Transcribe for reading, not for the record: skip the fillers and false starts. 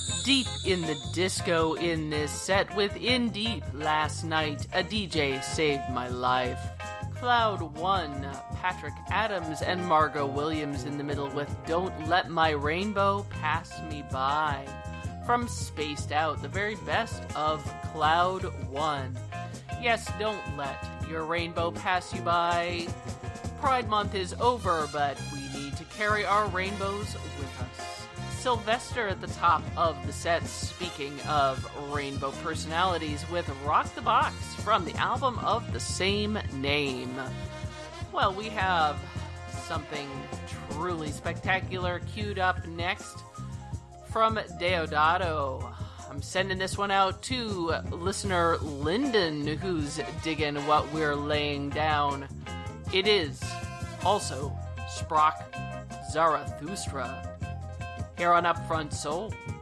Deep in the disco in this set with In Deep last night, a DJ saved my life. Cloud 1, Patrick Adams and Margot Williams in the middle with Don't Let My Rainbow Pass Me By. From Spaced Out, the very best of Cloud 1. Yes, don't let your rainbow pass you by. Pride Month is over, but we need to carry our rainbows with us. Sylvester at the top of the set, speaking of rainbow personalities, with Rock the Box from the album of the same name. Well, we have something truly spectacular queued up next from Deodato. I'm sending this one out to listener Lyndon, who's digging what we're laying down. It is also Sprach Zarathustra here on Upfront Soul.